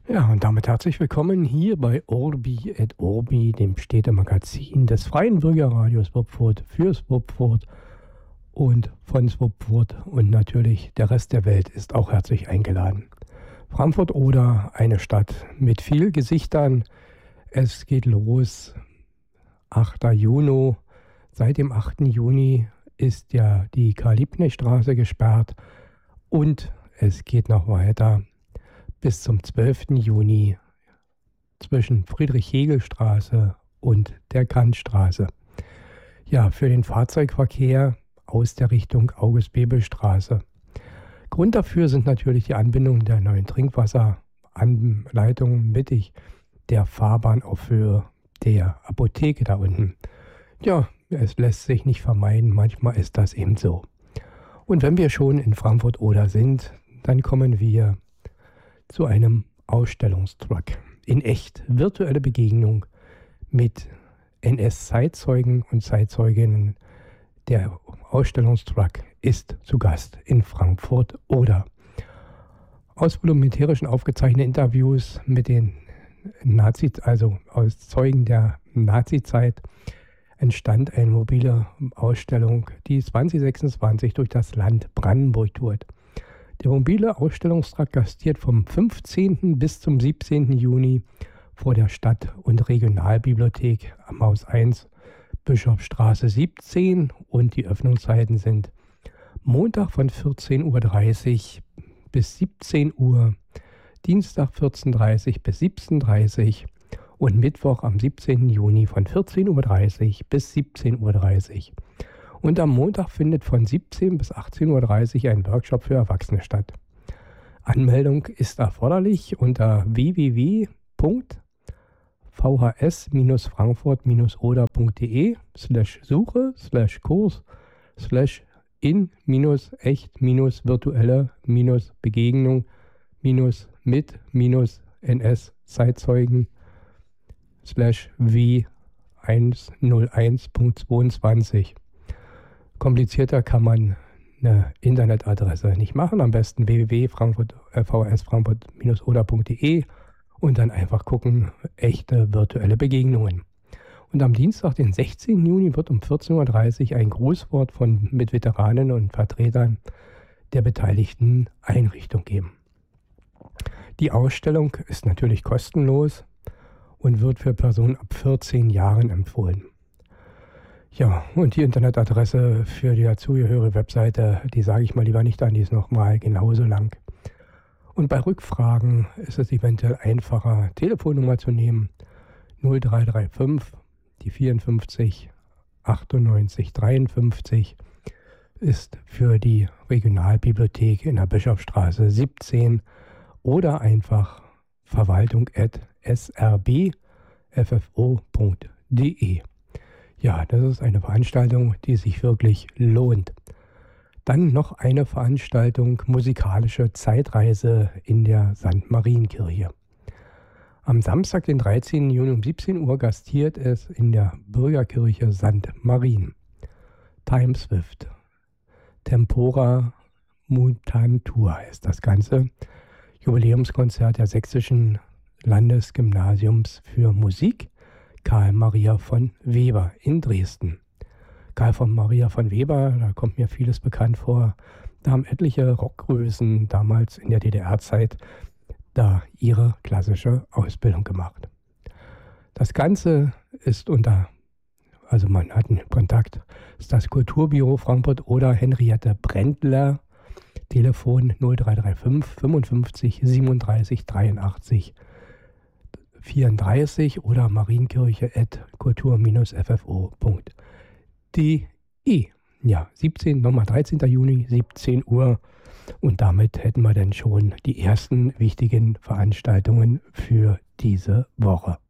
Ja, und damit herzlich willkommen hier bei Orbi et Orbi, dem Städtemagazin des Freien Bürgerradios Swopfurt für Swopfurt und von Swopfurt, und natürlich der Rest der Welt ist auch herzlich eingeladen. Frankfurt-Oder, eine Stadt mit viel Gesichtern. Es geht los, 8. Juni. Seit dem 8. Juni ist ja die Karl-Liebknecht-Straße gesperrt und es geht noch weiter bis zum 12. Juni zwischen Friedrich-Hegel-Straße und der Kantstraße. Ja, für den Fahrzeugverkehr aus der Richtung August-Bebel-Straße. Grund dafür sind natürlich die Anbindung der neuen Trinkwasseranleitung mittig der Fahrbahn auf Höhe der Apotheke da unten. Ja, es lässt sich nicht vermeiden, manchmal ist das eben so. Und wenn wir schon in Frankfurt-Oder sind, dann kommen wir zu einem Ausstellungstruck. In echt virtuelle Begegnung mit NS-Zeitzeugen und Zeitzeuginnen. Der Ausstellungstruck ist zu Gast in Frankfurt-Oder. Aus volumetrischen aufgezeichneten Interviews mit den Nazis, also aus Zeugen der Nazizeit, entstand eine mobile Ausstellung, die 2026 durch das Land Brandenburg tourt. Der mobile Ausstellungstrakt gastiert vom 15. bis zum 17. Juni vor der Stadt- und Regionalbibliothek am Haus 1, Bischofsstraße 17, und die Öffnungszeiten sind Montag von 14.30 Uhr bis 17 Uhr, Dienstag 14.30 Uhr bis 17.30 Uhr und Mittwoch am 17. Juni von 14.30 Uhr bis 17.30 Uhr. Und am Montag findet von 17 bis 18.30 Uhr ein Workshop für Erwachsene statt. Anmeldung ist erforderlich unter www.vhs-suche/in-echt-virtuelle-begegnung-in-NS-Zeitzeugen/v101.22. Komplizierter kann man eine Internetadresse nicht machen. Am besten www.vhs-frankfurt-oder.de und dann einfach gucken, echte virtuelle Begegnungen. Und am Dienstag, den 16. Juni, wird um 14.30 Uhr ein Grußwort mit Veteranen und Vertretern der beteiligten Einrichtung geben. Die Ausstellung ist natürlich kostenlos und wird für Personen ab 14 Jahren empfohlen. Ja, und die Internetadresse für die dazugehörige Webseite, die sage ich mal lieber nicht an, die ist nochmal genauso lang. Und bei Rückfragen ist es eventuell einfacher, Telefonnummer zu nehmen, 0335, die 54 98 53, ist für die Regionalbibliothek in der Bischofsstraße 17 oder einfach verwaltung@srbffo.de. Ja, das ist eine Veranstaltung, die sich wirklich lohnt. Dann noch eine Veranstaltung, musikalische Zeitreise in der St. Marienkirche. Am Samstag, den 13. Juni um 17 Uhr gastiert es in der Bürgerkirche St. Marien. Time Swift. Tempora Mutantur ist das Ganze. Jubiläumskonzert der Sächsischen Landesgymnasiums für Musik Karl Maria von Weber in Dresden. Karl von Maria von Weber, da kommt mir vieles bekannt vor. Da haben etliche Rockgrößen damals in der DDR-Zeit da ihre klassische Ausbildung gemacht. Das Ganze ist man hat einen Kontakt, ist das Kulturbüro Frankfurt oder Henriette Brändler, Telefon 0335 55 37 83 34 oder marienkirche@kultur-ffo.de. Ja, 13. Juni, 17 Uhr. Und damit hätten wir dann schon die ersten wichtigen Veranstaltungen für diese Woche.